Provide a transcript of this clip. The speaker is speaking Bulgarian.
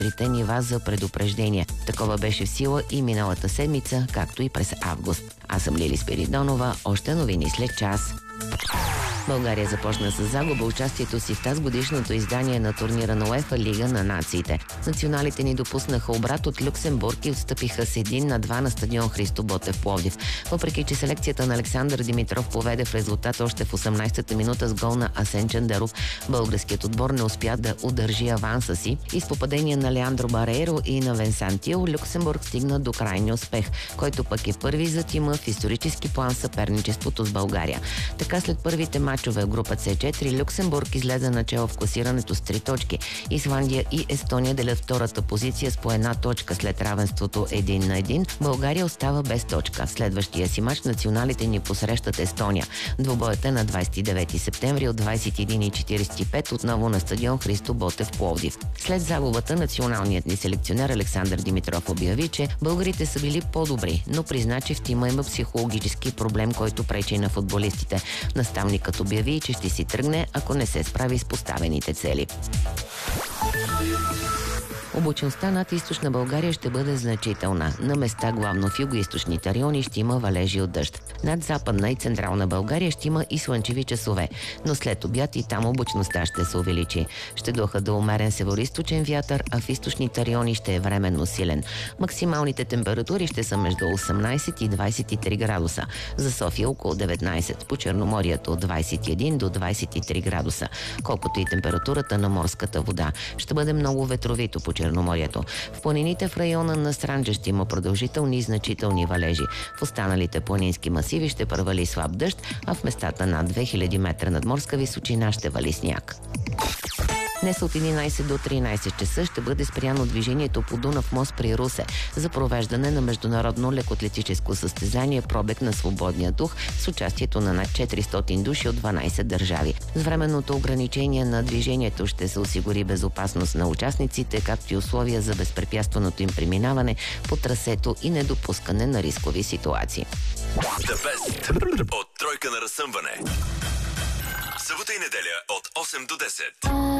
трите нива за предупреждение. Такова беше в сила и миналата седмица, както и през август. Аз съм Лили Спиридонова, още новини след час. България започна с загуба участието си в тази годишното издание на турнира на УЕФА Лига на нациите. Националите ни допуснаха обрат от Люксембург и отстъпиха с 1-2 на стадион Христо Ботев Пловдив. Въпреки че селекцията на Александър Димитров поведе в резултат още в 18-та минута с гол на Асен Чандеров, българският отбор не успя да удържи аванса си и с попадение на Леандро Барейро и на Венсан Тил, Люксембург стигна до крайния успех, който пък е първи за тима в исторически план съперничеството с България. Така след първите мачове в група С4 Люксембург излезе начало в класирането с 3 точки. Исландия и Естония делят втората позиция с по една точка след равенството 1-1. България остава без точка. В следващия си мач националите ни посрещат Естония. Двубоят е на 29 септември от 21:45 отново на стадион Христо Ботев Пловдив. След загубата националният ни селекционер Александър Димитров обяви, че българите са били по-добри, но призна, че в тима има психологически проблем, който пречи на футболистите. Наставникът обяви, че ще си тръгне, ако не се справи с поставените цели. Облачността над източна България ще бъде значителна. На места, главно в югоизточните райони, ще има валежи от дъжд. Над западна и централна България ще има и слънчеви часове, но след обяд и там облачността ще се увеличи. Ще духа до умерен североизточен вятър, а в източните райони ще е временно силен. Максималните температури ще са между 18 и 23 градуса. За София около 19, по Черноморието от 21 до 23 градуса. Колкото и температурата на морската вода. Ще бъде много ветровито по Черноморието. В планините в района на Странджа ще има продължителни и значителни валежи. В останалите планински масиви ще провали слаб дъжд, а в местата над 2000 метра надморска височина ще вали сняг. Днес от 11 до 13 часа ще бъде спряно движението по Дунав мост при Русе за провеждане на международно лекоатлетическо състезание Пробег на свободния дух с участието на над 400 души от 12 държави. С временното ограничение на движението ще се осигури безопасност на участниците, както и условия за безпрепятственото им преминаване по трасето и недопускане на рискови ситуации. От тройка на разсъмване. Събота и неделя от 8 до 10.